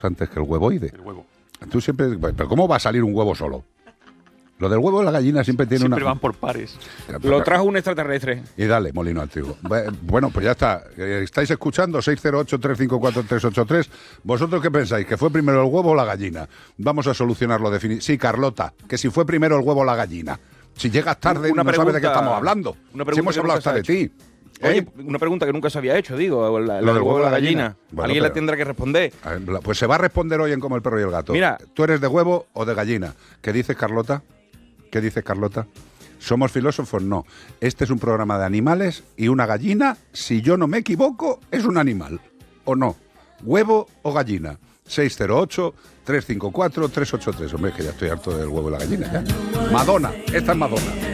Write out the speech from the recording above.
antes que el huevoide. El huevo. Tú siempre... ¿Pero cómo va a salir un huevo solo? Lo del huevo de la gallina siempre tiene Siempre una... van por pares. Lo trajo un extraterrestre. Y dale, molino antiguo. Bueno, pues ya está. ¿Estáis escuchando? 608-354-383. ¿Vosotros qué pensáis? ¿Que fue primero el huevo o la gallina? Vamos a solucionarlo definitivamente. Sí, Carlota, que si fue primero el huevo o la gallina. Si llegas tarde Una no sabes de qué pregunta- estamos hablando. una Si pregunta hemos que hablado nunca hasta de se ha ti. Oye, una pregunta que nunca se había hecho, digo, la del huevo de la gallina. Bueno, Alguien la pero- tendrá que responder. Pues se va a responder hoy en Como el perro y el gato. Mira. ¿Tú eres de huevo o de gallina? ¿Qué dices, Carlota? ¿Qué dices, Carlota? ¿Somos filósofos? No. Este es un programa de animales y una gallina, si yo no me equivoco, es un animal. ¿O no? ¿Huevo o gallina? 608-354-383. Hombre, que ya estoy harto del huevo y la gallina, ya. Madonna. Esta es Madonna.